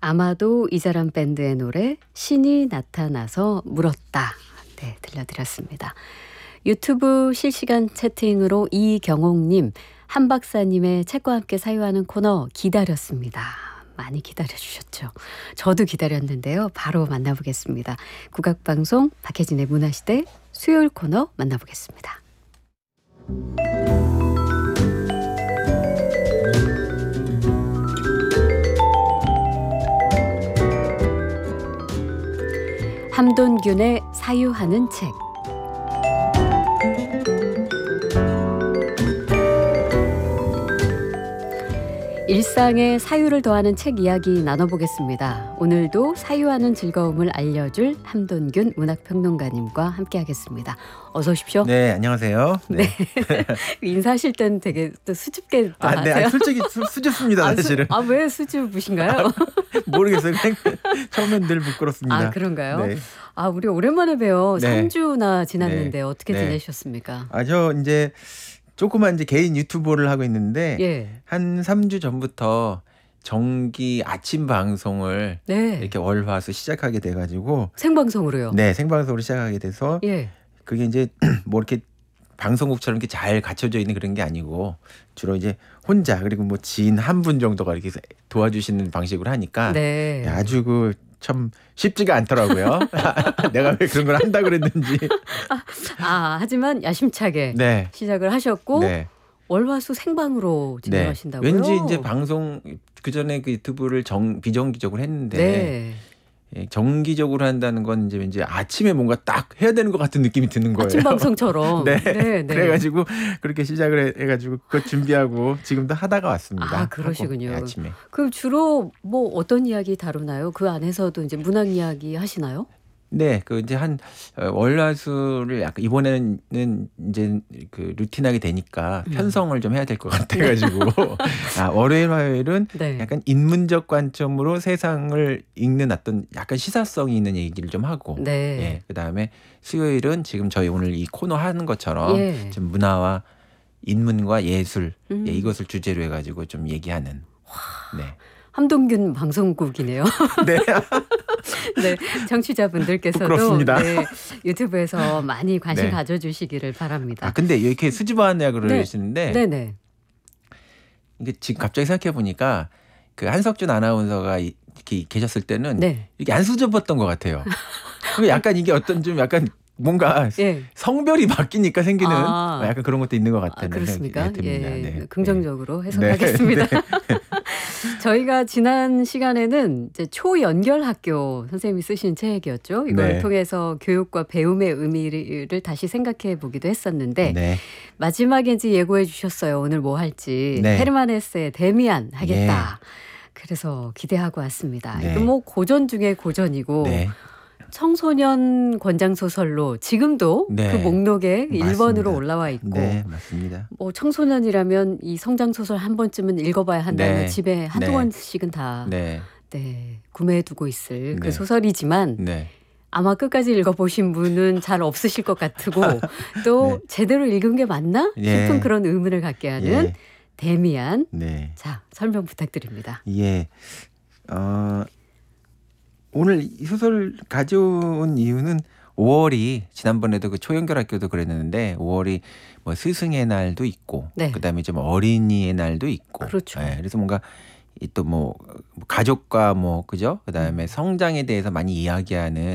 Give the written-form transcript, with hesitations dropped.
아마도 이자람 밴드의 노래 신이 나타나서 물었다. 네, 들려드렸습니다. 유튜브 실시간 채팅으로 이경옥님, 한 박사님의 책과 함께 사유하는 코너 기다렸습니다. 많이 기다려주셨죠. 저도 기다렸는데요. 바로 만나보겠습니다. 국악방송 박혜진의 문화시대 수요일 코너 만나보겠습니다. 함돈균의 사유하는 책. 일상에 사유를 더하는 책 이야기 나눠보겠습니다. 오늘도 사유하는 즐거움을 알려줄 함돈균 문학평론가님과 함께하겠습니다. 어서 오십시오. 네, 안녕하세요. 네. 인사하실 때는 되게 또 수줍게 또 하세요. 네, 아니, 솔직히 수줍습니다, 사실은. 왜 수줍으신가요? 모르겠어요. 그냥 처음엔 늘 부끄럽습니다. 아, 그런가요? 네. 우리 오랜만에 뵈요. 네. 3주나 지났는데 네. 어떻게 네. 지내셨습니까? 저 이제 조그만 개인 유튜브를 하고 있는데 예. 한 3주 전부터 정기 아침 방송을 네. 이렇게 월화수 시작하게 돼가지고 생방송으로요? 네, 생방송으로 시작하게 돼서 예. 그게 이제 뭐 이렇게 방송국처럼 이렇게 잘 갖춰져 있는 그런 게 아니고 주로 이제 혼자 그리고 뭐 지인 한 분 정도가 이렇게 도와주시는 방식으로 하니까 네. 아주 참 쉽지가 않더라고요. 내가 왜 그런 걸 한다 그랬는지. 하지만 야심차게 네. 시작을 하셨고 네. 월화수 생방으로 네. 진행하신다고요? 왠지 이제 방송 그 전에 그 유튜브를 비정기적으로 했는데 네. 정기적으로 한다는 건 이제 왠지 아침에 뭔가 딱 해야 되는 것 같은 느낌이 드는 거예요. 아침 방송처럼. 네. 네. 그래가지고 그렇게 시작을 해가지고 그거 준비하고 지금도 하다가 왔습니다. 그러시군요. 하고, 아침에. 그럼 주로 뭐 어떤 이야기 다루나요? 그 안에서도 이제 문학 이야기 하시나요? 네, 그 이제 한 월화수를 약간 이번에는 이제 그 루틴하게 되니까 편성을 좀 해야 될 것 같아가지고 월요일 화요일은 네. 약간 인문적 관점으로 세상을 읽는 어떤 약간 시사성이 있는 얘기를 좀 하고, 네. 예, 그 다음에 수요일은 지금 저희 오늘 이 코너 하는 것처럼 예. 좀 문화와 인문과 예술 음. 이것을 주제로 해가지고 좀 얘기하는. 네. 함동균 방송국이네요. 네. 네, 청취자분들께서도 부끄럽습니다. 네, 유튜브에서 많이 관심 네. 가져주시기를 바랍니다. 근데 이렇게 수줍어하냐 그러시는데. 네네. 이게 지금 갑자기 생각해 보니까 그 한석준 아나운서가 이렇게 계셨을 때는 네. 이게 안 수줍었던 것 같아요. 그리고 약간 이게 어떤 좀 약간 뭔가 예. 성별이 바뀌니까 생기는 약간 그런 것도 있는 것 같아요. 그렇습니까? 생각이 듭니다. 예, 네. 긍정적으로 해석하겠습니다. 네. 저희가 지난 시간에는 이제 초연결학교 선생님이 쓰신 책이었죠. 이걸 네. 통해서 교육과 배움의 의미를 다시 생각해 보기도 했었는데 네. 마지막에 이제 예고해 주셨어요. 오늘 뭐 할지. 네. 헤르만 헤세의 데미안 하겠다. 예. 그래서 기대하고 왔습니다. 네. 이거 뭐 고전 중에 고전이고 네. 청소년 권장 소설로 지금도 네. 그 목록에 맞습니다. 1번으로 올라와 있고 네, 맞습니다. 뭐 청소년이라면 이 성장 소설 한 번쯤은 읽어봐야 한다면 네. 집에 한두 네. 권씩은 다 네. 구매해두고 있을 그 네. 소설이지만 네. 아마 끝까지 읽어보신 분은 잘 없으실 것 같고 또 네. 제대로 읽은 게 맞나 예. 싶은 그런 의문을 갖게 하는 예. 데미안. 네. 자, 설명 부탁드립니다. 예. 오늘 이 소설 가져온 이유는 5월이 지난번에도 그 초연결학교도 그랬는데 5월이 뭐 스승의 날도 있고 네. 그다음에 좀 어린이의 날도 있고 그렇죠. 예, 그래서 뭔가 또 뭐 가족과 뭐 그죠? 그다음에 성장에 대해서 많이 이야기하는